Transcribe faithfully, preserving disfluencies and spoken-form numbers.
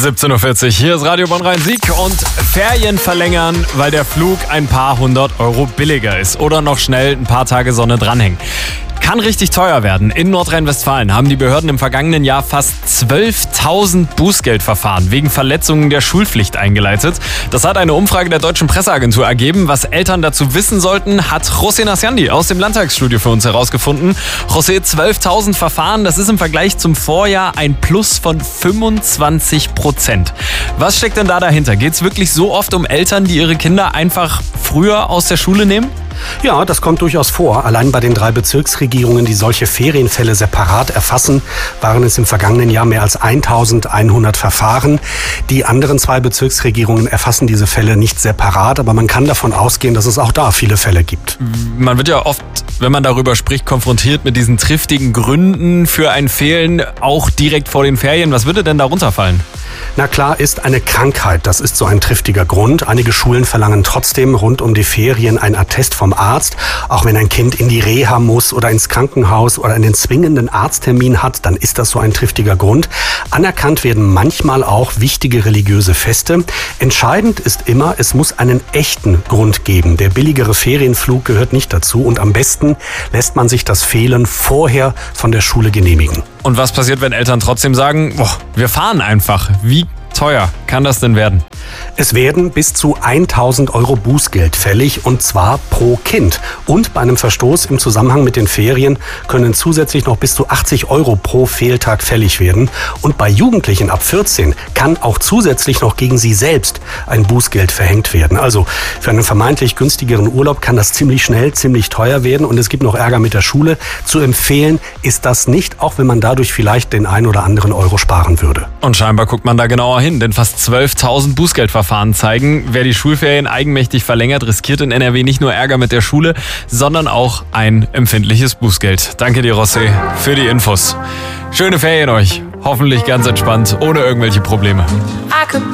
siebzehn Uhr vierzig, hier ist Radio Bonn-Rhein-Sieg und Ferien verlängern, weil der Flug ein paar hundert Euro billiger ist oder noch schnell ein paar Tage Sonne dranhängen. Kann richtig teuer werden. In Nordrhein-Westfalen haben die Behörden im vergangenen Jahr fast zwölftausend Bußgeldverfahren wegen Verletzungen der Schulpflicht eingeleitet. Das hat eine Umfrage der Deutschen Presseagentur ergeben. Was Eltern dazu wissen sollten, hat José Nasciandi aus dem Landtagsstudio für uns herausgefunden. José, zwölftausend Verfahren, das ist im Vergleich zum Vorjahr ein Plus von fünfundzwanzig Prozent. Was steckt denn da dahinter? Geht es wirklich so oft um Eltern, die ihre Kinder einfach früher aus der Schule nehmen? Ja, das kommt durchaus vor. Allein bei den drei Bezirksregierungen, die solche Ferienfälle separat erfassen, waren es im vergangenen Jahr mehr als eintausendeinhundert Verfahren. Die anderen zwei Bezirksregierungen erfassen diese Fälle nicht separat, aber man kann davon ausgehen, dass es auch da viele Fälle gibt. Man wird ja oft, wenn man darüber spricht, konfrontiert mit diesen triftigen Gründen für ein Fehlen, auch direkt vor den Ferien. Was würde denn darunter fallen? Na klar ist eine Krankheit, das ist so ein triftiger Grund. Einige Schulen verlangen trotzdem rund um die Ferien ein Attest vom Arzt. Auch wenn ein Kind in die Reha muss oder ins Krankenhaus oder einen zwingenden Arzttermin hat, dann ist das so ein triftiger Grund. Anerkannt werden manchmal auch wichtige religiöse Feste. Entscheidend ist immer, es muss einen echten Grund geben. Der billigere Ferienflug gehört nicht dazu und am besten lässt man sich das Fehlen vorher von der Schule genehmigen. Und was passiert, wenn Eltern trotzdem sagen, boah, wir fahren einfach? Wie teuer kann das denn werden? Es werden bis zu eintausend Euro Bußgeld fällig und zwar pro Kind. Und bei einem Verstoß im Zusammenhang mit den Ferien können zusätzlich noch bis zu achtzig Euro pro Fehltag fällig werden. Und bei Jugendlichen ab vierzehn kann auch zusätzlich noch gegen sie selbst ein Bußgeld verhängt werden. Also für einen vermeintlich günstigeren Urlaub kann das ziemlich schnell, ziemlich teuer werden und es gibt noch Ärger mit der Schule. Zu empfehlen ist das nicht, auch wenn man dadurch vielleicht den ein oder anderen Euro sparen würde. Und scheinbar guckt man da genauer hin, denn fast zwölftausend Bußgeldverfahren zeigen, wer die Schulferien eigenmächtig verlängert, riskiert in N R W nicht nur Ärger mit der Schule, sondern auch ein empfindliches Bußgeld. Danke dir, José, für die Infos. Schöne Ferien euch. Hoffentlich ganz entspannt, ohne irgendwelche Probleme.